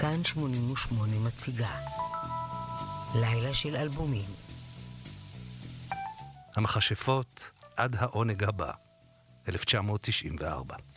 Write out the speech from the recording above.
כאן 88 מציגה לילה של אלבומים. המכשפות עד העונג הבא, 1994.